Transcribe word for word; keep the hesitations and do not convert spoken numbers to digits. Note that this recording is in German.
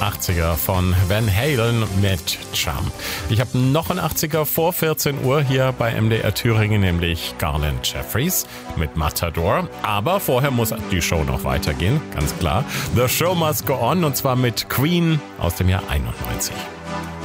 achtziger von Van Halen mit Charm. Ich habe noch einen achtziger vor vierzehn Uhr hier bei M D R Thüringen, nämlich Garland Jeffries mit Matador. Aber vorher muss die Show noch weitergehen, ganz klar. The Show Must Go On, und zwar mit Queen aus dem Jahr einundneunzig.